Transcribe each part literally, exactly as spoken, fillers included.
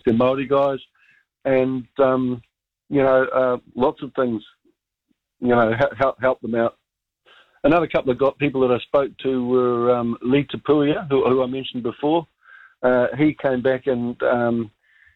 they're Māori guys, and um, you know, uh, lots of things, you know, help help them out. Another couple of got people that I spoke to were um, Lee Tapuia, who, who I mentioned before. Uh, he came back and um,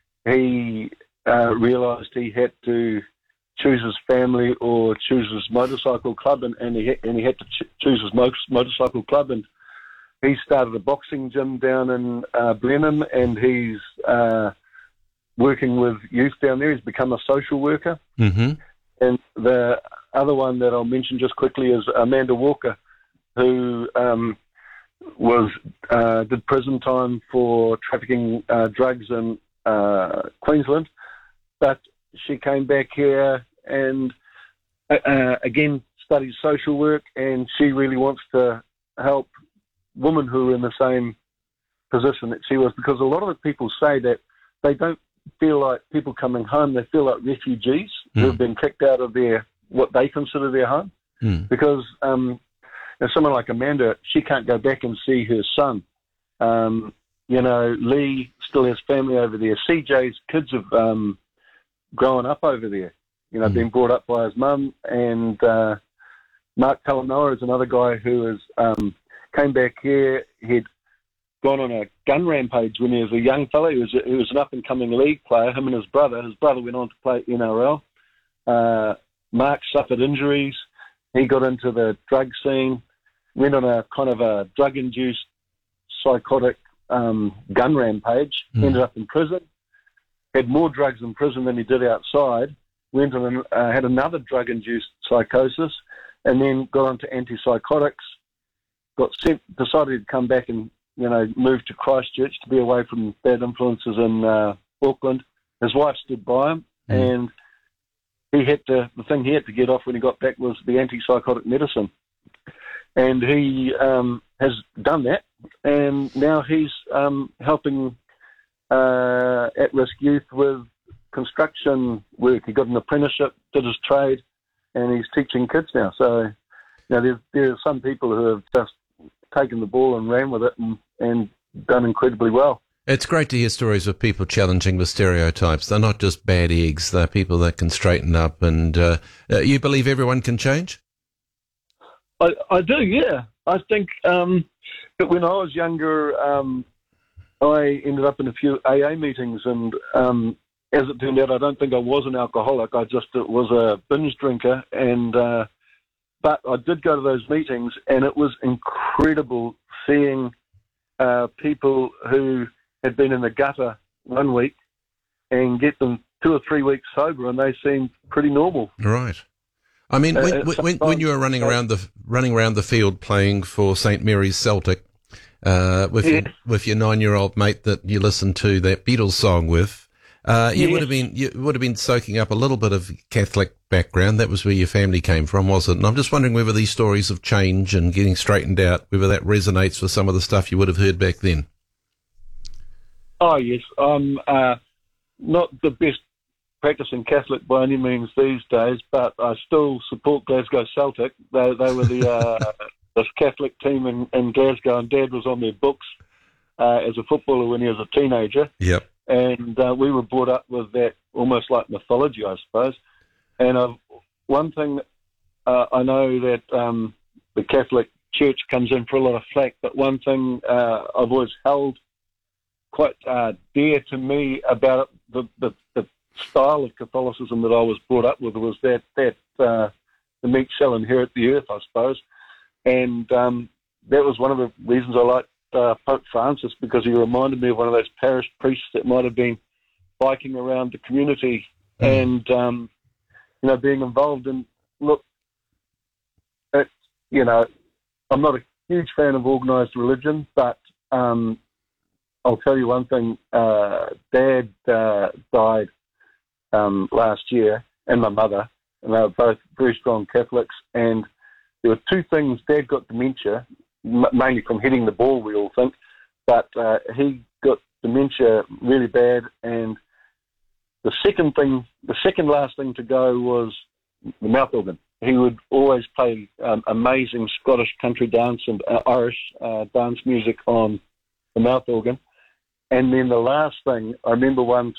he uh, realised he had to choose his family or choose his motorcycle club, and, and, he, had, and he had to ch- choose his mo- motorcycle club, and he started a boxing gym down in uh, Blenheim, and he's uh, working with youth down there. He's become a social worker. Mm-hmm. And the other one that I'll mention just quickly is Amanda Walker, who um, was uh, did prison time for trafficking uh, drugs in uh, Queensland, but she came back here and uh, again studied social work, and she really wants to help women who are in the same position that she was, because a lot of the people say that they don't feel like people coming home, they feel like refugees mm. who have been kicked out of their, what they consider their home, mm. because um, you know, someone like Amanda, she can't go back and see her son. Um, you know, Lee still has family over there. C J's kids have um, grown up over there, you know, mm. been brought up by his mum, and uh, Mark Talanoa is another guy who has um, came back here. He'd gone on a gun rampage when he was a young fella. He was, a, he was an up-and-coming league player, him and his brother. His brother went on to play N R L. Uh, Mark suffered injuries. He got into the drug scene, went on a kind of a drug-induced psychotic um, gun rampage, mm. ended up in prison, had more drugs in prison than he did outside, went on and uh, had another drug-induced psychosis, and then got onto antipsychotics, got sent, decided to come back and you know, moved to Christchurch to be away from bad influences in uh, Auckland. His wife stood by him, mm. and he had to, the thing he had to get off when he got back was the antipsychotic medicine. And he um, has done that, and now he's um, helping uh, at-risk youth with construction work. He got an apprenticeship, did his trade, and he's teaching kids now. So, you know, there's, there are some people who have just taken the ball and ran with it and, and done incredibly well. It's great to hear stories of people challenging the stereotypes. They're not just bad eggs. They're people that can straighten up. And uh, uh, you believe everyone can change? I, I do, yeah. I think um, that when I was younger, um, I ended up in a few A A meetings, and um, as it turned out, I don't think I was an alcoholic. I just was a binge drinker, and uh, but I did go to those meetings, and it was incredible seeing uh, people who had been in the gutter one week and get them two or three weeks sober, and they seemed pretty normal. Right. I mean, when, uh, when, when you were running around the running around the field playing for Saint Mary's Celtic uh, with yeah. your, with your nine-year-old mate that you listened to that Beatles song with, uh, you yeah. would have been you would have been soaking up a little bit of Catholic background. That was where your family came from, was it? And I'm just wondering whether these stories of change and getting straightened out, whether that resonates with some of the stuff you would have heard back then. Oh, yes. I'm uh, not the best practicing Catholic by any means these days, but I still support Glasgow Celtic. They, they were the uh, this Catholic team in, in Glasgow, and Dad was on their books uh, as a footballer when he was a teenager. Yep. And uh, we were brought up with that almost like mythology, I suppose. And uh, one thing uh, I know that um, the Catholic Church comes in for a lot of flack, but one thing uh, I've always held quite uh, dear to me about it, the, the, the style of Catholicism that I was brought up with was that, that uh, the meek shall inherit the earth, I suppose. And um, that was one of the reasons I liked uh, Pope Francis, because he reminded me of one of those parish priests that might have been biking around the community mm. and, um, you know, being involved. And look, it, you know, I'm not a huge fan of organised religion, but um, I'll tell you one thing. Uh, Dad uh, died um, last year, and my mother, and they were both very strong Catholics. And there were two things. Dad got dementia, m- mainly from hitting the ball, we all think, but uh, he got dementia really bad. And the second thing, the second last thing to go was the mouth organ. He would always play um, amazing Scottish country dance and uh, Irish uh, dance music on the mouth organ. And then the last thing, I remember one